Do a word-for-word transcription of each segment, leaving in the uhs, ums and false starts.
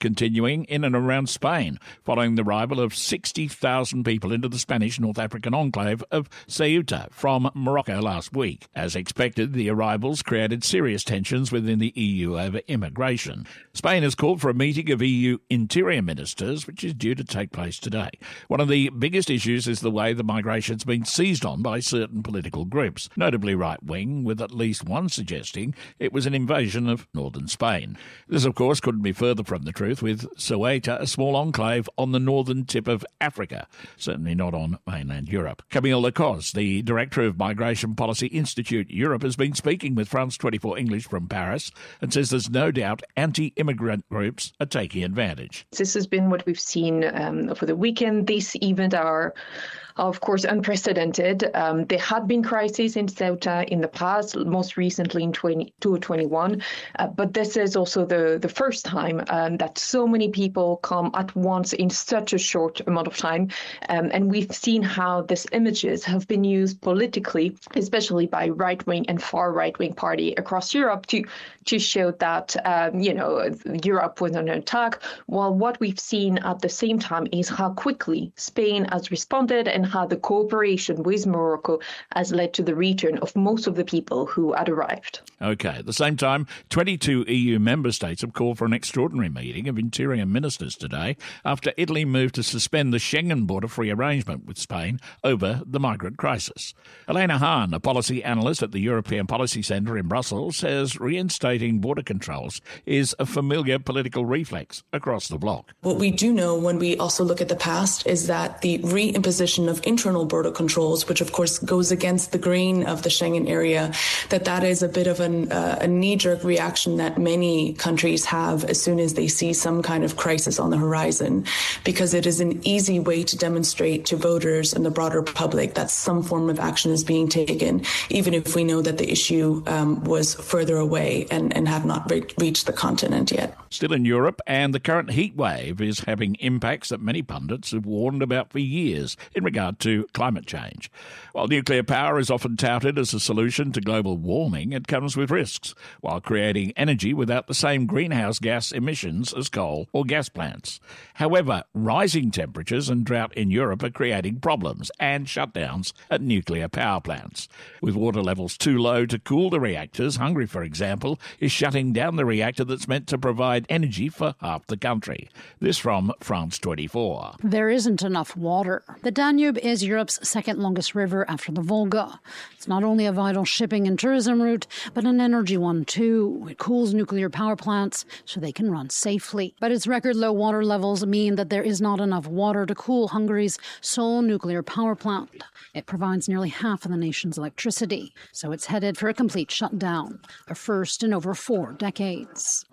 continuing in and around Spain, following the arrival of sixty thousand people into the Spanish North African enclave of Ceuta from Morocco last week. As expected, the arrivals created serious tensions within the E U over immigration. Spain has called for a meeting of E U interior ministers, which is due to take place today. One of the biggest issues is the way the migration's been seized on by certain political groups, notably right-wing, with at least one suggesting it was an invasion of northern Spain. This, of course, couldn't be further from the truth, with Ceuta a small enclave on the northern tip of Africa, certainly not on mainland Europe. Camille Lacoste, the director of Migration Policy Institute Europe, has been speaking with France twenty-four English from Paris and says there's no doubt anti-immigrant groups are taking advantage. This has been what we've seen um, over the weekend. These events are, of course, unprecedented. Um, there had been crises in Ceuta in the past, most recently in twenty twenty-one, uh, but this is also the, the first time um, that so many people come at once in such a short amount of time. Um, and we've seen how these images have been used politically, especially by right-wing and far right-wing party across Europe to, to show that, um, you know, Europe was under attack, while what we've seen at the same time is how quickly Spain has responded and how the cooperation with Morocco has led to the return of most of the people who had arrived. OK. At the same time, twenty-two E U member states have called for an extraordinary meeting of interior ministers today after Italy moved to suspend the Schengen border-free arrangement with Spain over the migrant crisis. Elena Hahn, a policy analyst at the European Policy Centre in Brussels, says reinstating border controls is a familiar political reflex across the bloc. What we do know when we also look at the past is that the reimposition of internal border controls, which of course goes against the grain of the Schengen area, that that is a bit of an, uh, a knee-jerk reaction that many countries have as soon as they see some kind of crisis on the horizon, because it is an easy way to demonstrate to voters and the broader public that some form of action is being taken, even if we know that the issue um, was further away and, and have not re- reached the continent yet. Still in Europe, and the current heat wave is having impacts that many pundits have warned about for years in regard to climate change. While nuclear power is often touted as a solution to global warming, it comes with risks, while creating energy without the same greenhouse gas emissions as coal or gas plants. However, rising temperatures and drought in Europe are creating problems and shutdowns at nuclear power plants. With water levels too low to cool the reactors, Hungary, for example, is shutting down the reactor that's meant to provide energy for half the country. This from France twenty-four. There isn't enough water. The Danube is Europe's second longest river after the Volga. It's not only a vital shipping and tourism route, but an energy one too. It cools nuclear power plants so they can run safely. But its record low water levels mean that there is not enough water to cool Hungary's sole nuclear power plant. It provides nearly half of the nation's electricity, so it's headed for a complete shutdown, a first in over four decades.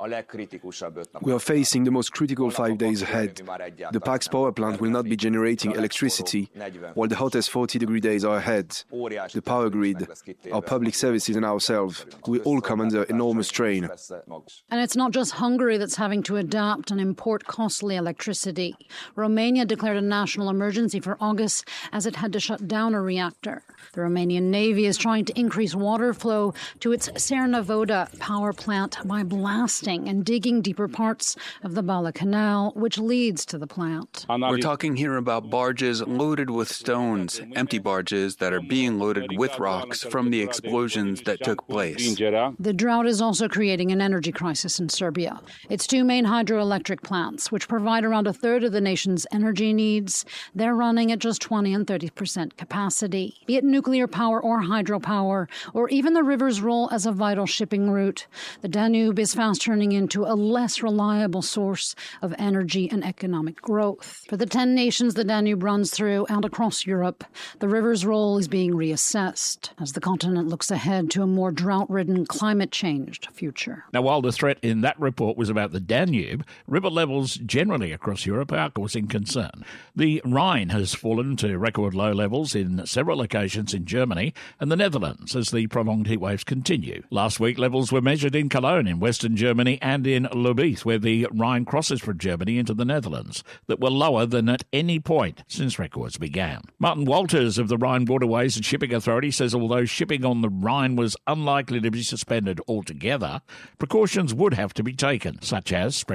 We are facing the most critical five days ahead. The Pax power plant will not be generating electricity, while the hottest forty-degree days are ahead. The power grid, our public services and ourselves will all come under enormous strain. And it's not just Hungary that's having to adapt and import costly electricity. Romania declared a national emergency for August as it had to shut down a reactor. The Romanian Navy is trying to increase water flow to its Cernavoda power plant by blasting and digging deeper parts of the Bala Canal, which leads to the plant. We're talking here about barges loaded with stones, empty barges that are being loaded with rocks from the explosions that took place. The drought is also creating an energy crisis in Serbia. Its two main hydroelectric plants, which provide around a third of the nation's energy needs, they're running at just twenty and thirty percent capacity. Be it nuclear power or hydropower, or even the river's role as a vital shipping route, the Danube is fast turning into a less reliable source of energy and economic growth. For the ten nations the Danube runs through and across Europe, the river's role is being reassessed as the continent looks ahead to a more drought-ridden, climate-changed future. Now, while the threat in that report was about the Danube, river levels generally across Europe are causing concern. The Rhine has fallen to record low levels in several locations in Germany and the Netherlands as the prolonged heatwaves continue. Last week, levels were measured in Cologne in western Germany and in Lobith, where the Rhine crosses from Germany into the Netherlands, that were lower than at any point since records began. Martin Walters of the Rhine Waterways and Shipping Authority says although shipping on the Rhine was unlikely to be suspended altogether, precautions would have to be taken, such as spreading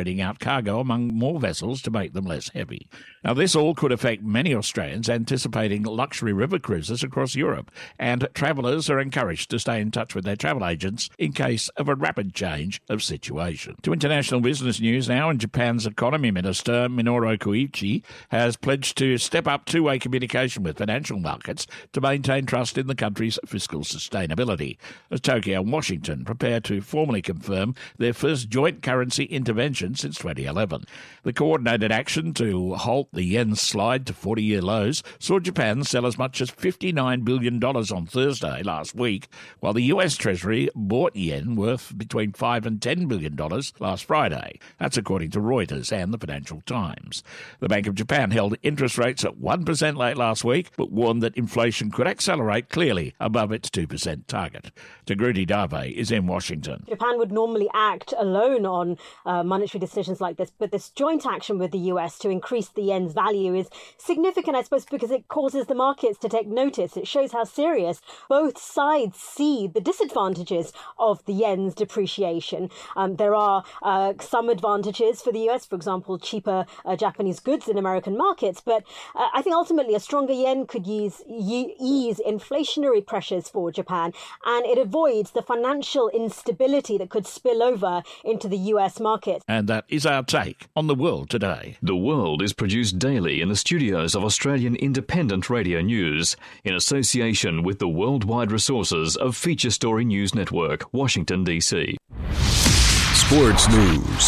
spreading out cargo among more vessels to make them less heavy. Now, this all could affect many Australians anticipating luxury river cruises across Europe, and travellers are encouraged to stay in touch with their travel agents in case of a rapid change of situation. To international business news now, and Japan's Economy Minister Minoru Koichi has pledged to step up two-way communication with financial markets to maintain trust in the country's fiscal sustainability, as Tokyo and Washington prepare to formally confirm their first joint currency intervention since twenty eleven. The coordinated action to halt the yen's slide to forty-year lows saw Japan sell as much as fifty-nine billion dollars on Thursday last week, while the U S Treasury bought yen worth between five and ten billion dollars last Friday. That's according to Reuters and the Financial Times. The Bank of Japan held interest rates at one percent late last week, but warned that inflation could accelerate clearly above its two percent target. Tagruti Dave is in Washington. Japan would normally act alone on uh, monetary decisions like this, but this joint action with the U S to increase the yen's value is significant, I suppose, because it causes the markets to take notice. It shows how serious both sides see the disadvantages of the yen's depreciation. Um, there are uh, some advantages for the U S, for example, cheaper uh, Japanese goods in American markets, but uh, I think ultimately a stronger yen could ease, ease inflationary pressures for Japan, and it avoids the financial instability that could spill over into the U S market. And that is our take on the world today. The World is produced daily in the studios of Australian Independent Radio News in association with the worldwide resources of Feature Story News Network, Washington, D C. Sports News.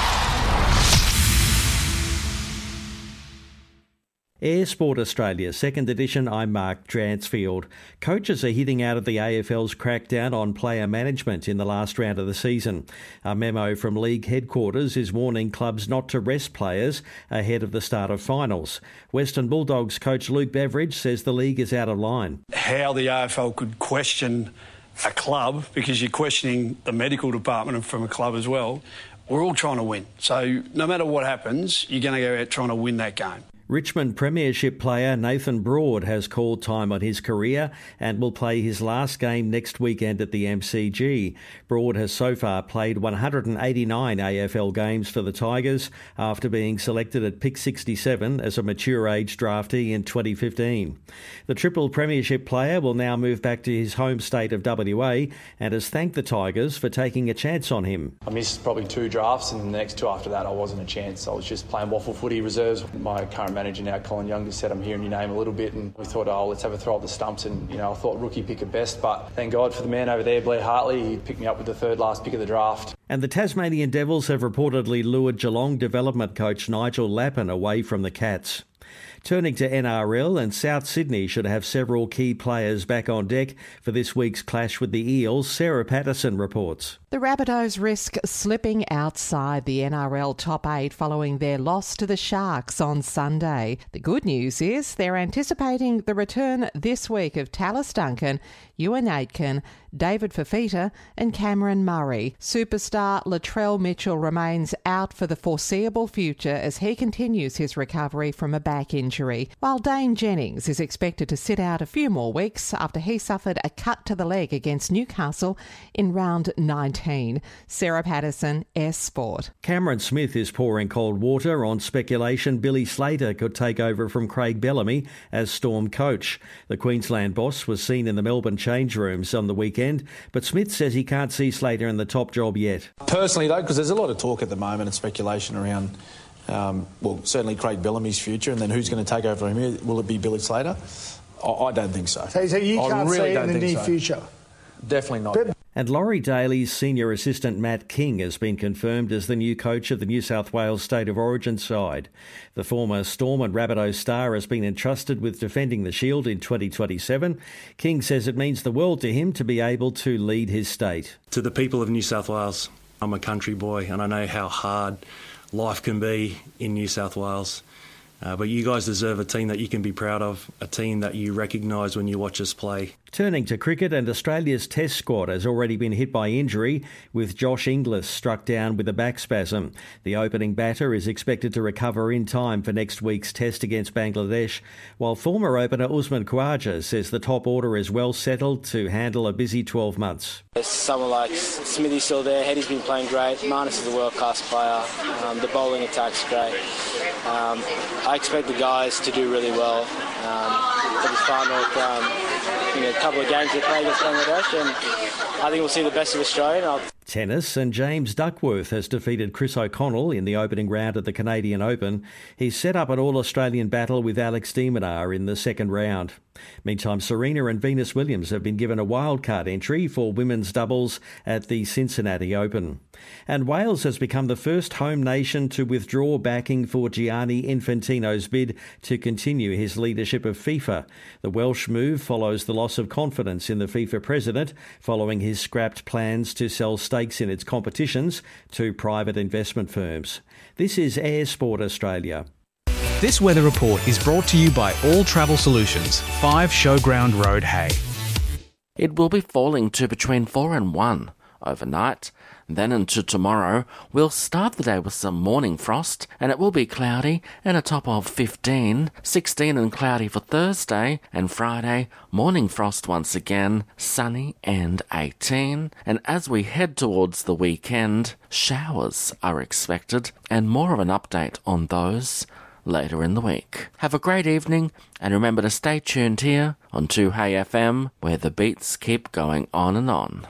Air Sport Australia, second edition, I'm Mark Dransfield. Coaches are hitting out of the A F L's crackdown on player management in the last round of the season. A memo from league headquarters is warning clubs not to rest players ahead of the start of finals. Western Bulldogs coach Luke Beveridge says the league is out of line. How the A F L could question a club, because you're questioning the medical department from a club as well. We're all trying to win. So no matter what happens, you're going to go out trying to win that game. Richmond Premiership player Nathan Broad has called time on his career and will play his last game next weekend at the M C G. Broad has so far played one hundred eighty-nine A F L games for the Tigers after being selected at pick sixty-seven as a mature age draftee in twenty fifteen. The triple Premiership player will now move back to his home state of W A and has thanked the Tigers for taking a chance on him. I missed probably two drafts, and the next two after that I wasn't a chance. I was just playing waffle footy reserves. My current manager now, Colin Young, just said, I'm hearing your name a little bit, and we thought, oh, let's have a throw at the stumps, and you know, I thought rookie pick at best, but thank God for the man over there, Blair Hartley. He picked me up with the third last pick of the draft. And the Tasmanian Devils have reportedly lured Geelong development coach Nigel Lappin away from the Cats. Turning to N R L, and South Sydney should have several key players back on deck for this week's clash with the Eels. Sarah Patterson reports. The Rabbitohs risk slipping outside the N R L top eight following their loss to the Sharks on Sunday. The good news is they're anticipating the return this week of Tallis Duncan, Ewan Aitken, David Fafita and Cameron Murray. Superstar Latrell Mitchell remains out for the foreseeable future as he continues his recovery from a back injury, while Dane Jennings is expected to sit out a few more weeks after he suffered a cut to the leg against Newcastle in round nineteen. Sarah Patterson, S Sport. Cameron Smith is pouring cold water on speculation Billy Slater could take over from Craig Bellamy as Storm coach. The Queensland boss was seen in the Melbourne change rooms on the weekend, but Smith says he can't see Slater in the top job yet. Personally, though, because there's a lot of talk at the moment and speculation around, um, well, certainly Craig Bellamy's future, and then who's going to take over from him? Will it be Billy Slater? I, I don't think so. So, so you I can't really see it in the near so. future? Definitely not. But- And Laurie Daly's senior assistant Matt King has been confirmed as the new coach of the New South Wales State of Origin side. The former Storm and Rabbitohs star has been entrusted with defending the Shield in twenty twenty-seven. King says it means the world to him to be able to lead his state. To the people of New South Wales, I'm a country boy and I know how hard life can be in New South Wales. Uh, but you guys deserve a team that you can be proud of, a team that you recognise when you watch us play. Turning to cricket, and Australia's Test squad has already been hit by injury, with Josh Inglis struck down with a back spasm. The opening batter is expected to recover in time for next week's Test against Bangladesh, while former opener Usman Khawaja says the top order is well settled to handle a busy twelve months. Someone like Smithy's still there, Hedy's been playing great, Marnus is a world-class player, um, the bowling attack's great. Um, I expect the guys to do really well um, for this final. Um, in a couple of games they play against Bangladesh, and I think we'll see the best of Australia. I'll... Tennis, and James Duckworth has defeated Chris O'Connell in the opening round of the Canadian Open. He's set up an all-Australian battle with Alex de Minaur in the second round. Meantime, Serena and Venus Williams have been given a wildcard entry for women's doubles at the Cincinnati Open. And Wales has become the first home nation to withdraw backing for Gianni Infantino's bid to continue his leadership of FIFA. The Welsh move follows the loss of confidence in the FIFA president following his scrapped plans to sell stakes in its competitions to private investment firms. This is Air Sport Australia. This weather report is brought to you by All Travel Solutions, five Showground Road, Hay. It will be falling to between four and one overnight. Then into tomorrow, we'll start the day with some morning frost, and it will be cloudy and a top of fifteen, sixteen and cloudy for Thursday, and Friday, morning frost once again, sunny and eighteen. And as we head towards the weekend, showers are expected, and more of an update on those later in the week. Have a great evening, and remember to stay tuned here on two Hey F M, where the beats keep going on and on.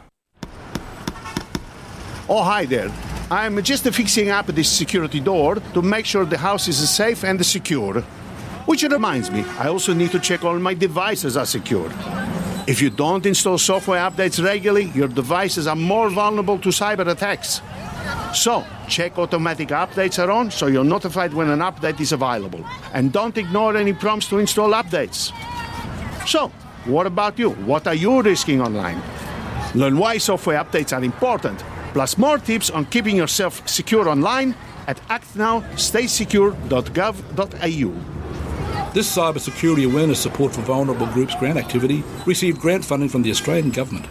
Oh, hi there. I'm just fixing up this security door to make sure the house is safe and secure. Which reminds me, I also need to check all my devices are secure. If you don't install software updates regularly, your devices are more vulnerable to cyber attacks. So, check automatic updates are on so you're notified when an update is available. And don't ignore any prompts to install updates. So, what about you? What are you risking online? Learn why software updates are important, plus more tips on keeping yourself secure online at act now stay secure dot gov dot a u. This cybersecurity awareness support for vulnerable groups grant activity received grant funding from the Australian Government.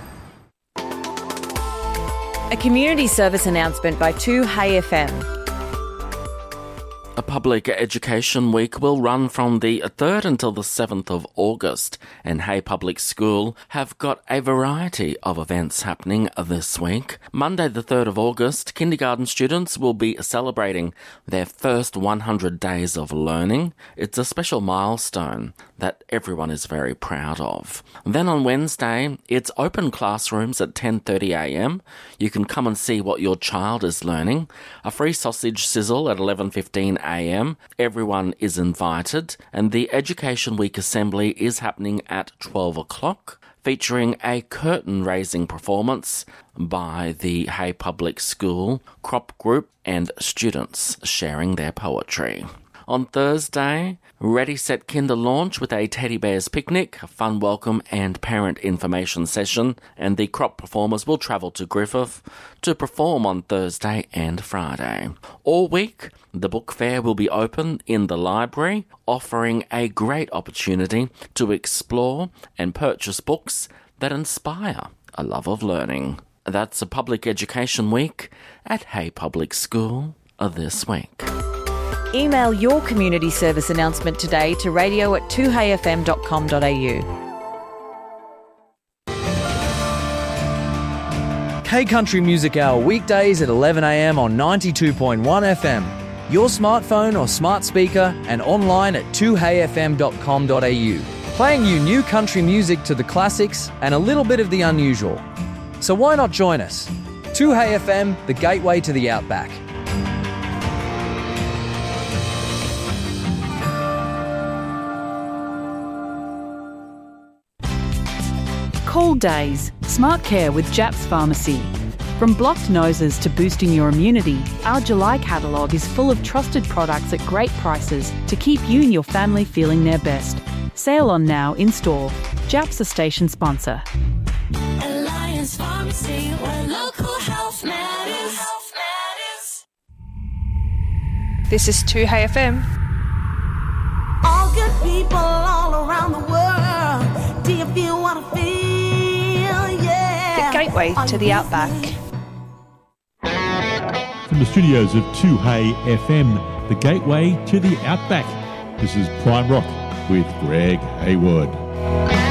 A community service announcement by two Hey F M. A public education week will run from the third until the seventh of August, and Hay Public School have got a variety of events happening this week. Monday the third of August, kindergarten students will be celebrating their first one hundred days of learning. It's a special milestone that everyone is very proud of. Then on Wednesday, it's open classrooms at ten thirty a m. You can come and see what your child is learning. A free sausage sizzle at eleven fifteen a m. Everyone is invited, and the Education Week Assembly is happening at twelve o'clock, featuring a curtain-raising performance by the Hay Public School Crop Group and students sharing their poetry. On Thursday, Ready Set Kinder launch with a teddy bears picnic, a fun welcome and parent information session, and the crop performers will travel to Griffith to perform on Thursday and Friday. All week, the book fair will be open in the library, offering a great opportunity to explore and purchase books that inspire a love of learning. That's a public education week at Hay Public School this week. Email your community service announcement today to radio at two hey f m dot com dot a u. K Country Music Hour weekdays at eleven a m on ninety-two point one F M. Your smartphone or smart speaker, and online at two hey f m dot com dot a u. Playing you new country music to the classics and a little bit of the unusual. So why not join us? two Hey F M, the gateway to the outback. Cold days. Smart care with Japs Pharmacy. From blocked noses to boosting your immunity, our July catalogue is full of trusted products at great prices to keep you and your family feeling their best. Sale on now in store. Japs a station sponsor. Alliance Pharmacy, where local health matters. Health matters. This is two Hey F M. All good people all around the world. Do you feel what gateway to the outback. From the studios of two Hey F M, the gateway to the outback, this is Prime Rock with Greg Hayward.